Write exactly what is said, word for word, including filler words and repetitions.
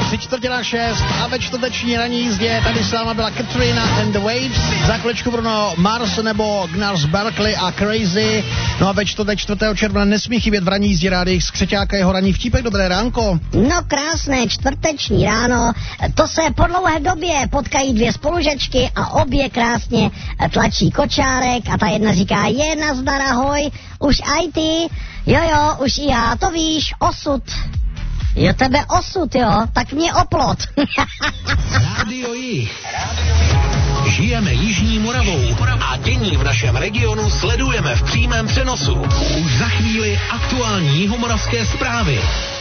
Tři čtvrtě na šest a ve čtvrteční ranní jízdě tady s náma byla Katrina and the Waves, za chviličku Bruno Mars nebo Gnars Berkeley a Crazy. No a ve čtvrtek čtvrtého června nesmí chybět v ranní jízdě rádi z Křeťáka jeho ranní vtípek. Dobré ránko. No krásné čtvrteční ráno, to se po dlouhé době potkají dvě spolužečky a obě krásně tlačí kočárek a ta jedna říká, je nazdar, ahoj, už aj ty, jo jo, už i já, to víš, osud. Jo, tebe osud, jo, tak mě oplot. Rádio Jih. Žijeme Jižní Moravou a dění v našem regionu sledujeme v přímém přenosu. Už za chvíli aktuální jihomoravské zprávy.